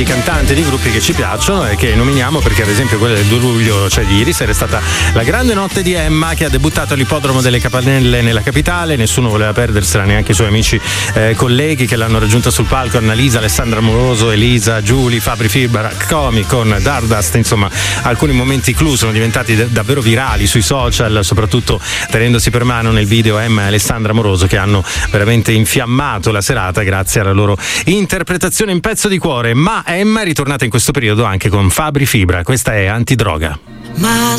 di cantanti di gruppi che ci piacciono e che nominiamo perché ad esempio quella del 2 luglio, cioè di ieri sera, è stata la grande notte di Emma, che ha debuttato all'ippodromo delle Capannelle nella capitale. Nessuno voleva perdersela, neanche i suoi amici colleghi che l'hanno raggiunta sul palco: Annalisa, Alessandra Amoroso, Elisa, Giulia, Fabri Fibra, Comi con Dardust. Insomma, alcuni momenti clou sono diventati davvero virali sui social, soprattutto tenendosi per mano nel video Emma e Alessandra Amoroso, che hanno veramente infiammato la serata grazie alla loro interpretazione in Pezzo di cuore. Ma Emma è ritornata in questo periodo anche con Fabri Fibra. Questa è Antidroga. Ma